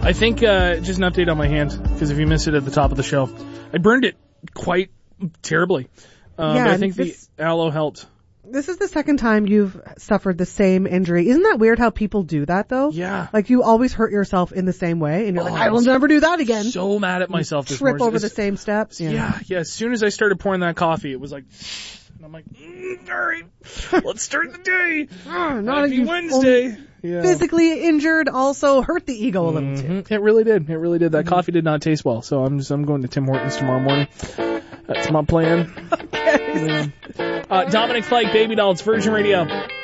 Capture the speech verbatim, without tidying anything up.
I think uh, just an update on my hand, because if you missed it at the top of the show, I burned it quite terribly. Um, Yeah, but I think this- the aloe helped. This is the second time you've suffered the same injury. Isn't that weird how people do that, though? Yeah. Like, you always hurt yourself in the same way, and you're Oh, like, I will never do that again. So mad at myself this Trip morning. over the As- same steps. Yeah, yeah. As soon as I started pouring that coffee, it was like, and I'm like, mm, all right, let's start the day. Ah, not Happy you Wednesday. Yeah. Physically injured also hurt the ego a little too. Mhm. It really did. It really did. That coffee did not taste well, so I'm just, I'm going to Tim Hortons tomorrow morning. That's my plan. Okay. Yeah. Uh, Dominic Fike, Baby Dolls, Virgin Radio.